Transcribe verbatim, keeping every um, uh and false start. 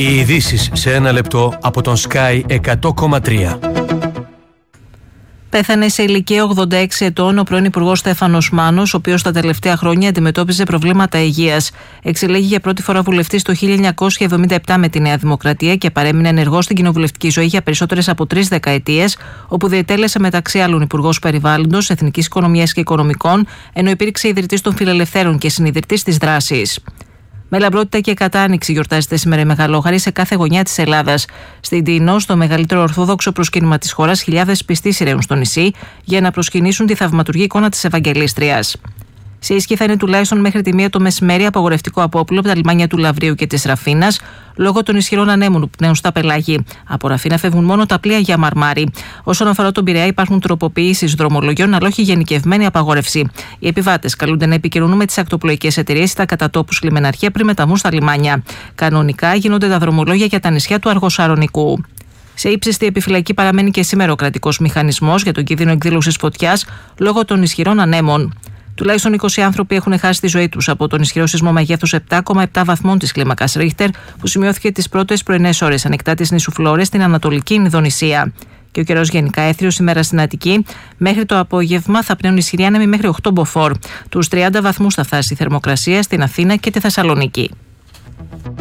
Οι ειδήσεις σε ένα λεπτό από τον Sky εκατό κόμμα τρία. Πέθανε σε ηλικία ογδόντα έξι ετών ο πρώην Υπουργός Στέφανος Μάνος, ο οποίος τα τελευταία χρόνια αντιμετώπιζε προβλήματα υγείας. Εξελέγει για πρώτη φορά βουλευτής το χίλια εννιακόσια εβδομήντα επτά με τη Νέα Δημοκρατία και παρέμεινε ενεργός στην κοινοβουλευτική ζωή για περισσότερες από τρεις δεκαετίες, όπου διετέλεσε μεταξύ άλλων Υπουργός Περιβάλλοντος, Εθνικής Οικονομίας και Οικονομικών, ενώ υπήρξε ιδρυτής των Φιλελευθέρων και συνιδρυτής της Δράσης. Με λαμπρότητα και κατάνοιξη γιορτάζεται σήμερα η Μεγαλόχαρη σε κάθε γωνιά της Ελλάδας. Στην Τίνο, στο μεγαλύτερο ορθόδοξο προσκύνημα της χώρας, χιλιάδες πιστοί σειραίουν στο νησί για να προσκυνήσουν τη θαυματουργή εικόνα της Ευαγγελίστριας. Σε ίσχυ θα είναι τουλάχιστον μέχρι τη μία το μεσημέρι απαγορευτικό απόπλου από τα λιμάνια του Λαβρίου και της Ραφίνας λόγω των ισχυρών ανέμων που πνέουν στα πελάγη. Από Ραφίνα φεύγουν μόνο τα πλοία για Μαρμάρι. Όσον αφορά τον Πειραιά, υπάρχουν τροποποιήσεις δρομολογιών, αλλά όχι γενικευμένη απαγόρευση. Οι επιβάτες καλούνται να επικοινωνούν με τις ακτοπλοϊκές εταιρείες ή τα κατατόπους λιμεναρχεία πριν μεταβούν στα λιμάνια. Κανονικά γίνονται τα δρομολόγια για τα νησιά του Αργοσαρονικού. Σε ύψιστη επιφυλακή παραμένει και σήμερα ο κρατικός μηχανισμός για τον κίνδυνο εκδήλωσης φωτιάς λόγω των ισχυρών ανέμων. Τουλάχιστον είκοσι άνθρωποι έχουν χάσει τη ζωή τους από τον ισχυρό σεισμό μεγέθους επτά κόμμα επτά βαθμών της κλίμακας Ρίχτερ, που σημειώθηκε τις πρώτες πρωινές ώρες ανοιχτά της νήσου Φλόρες στην Ανατολική Ινδονησία. Και ο καιρός γενικά έθριος σήμερα στην Αττική. Μέχρι το απόγευμα θα πνέουν ισχυροί άνεμοι μέχρι οκτώ μποφόρ. Τους τριάντα βαθμούς θα φτάσει η θερμοκρασία στην Αθήνα και τη Θεσσαλονίκη.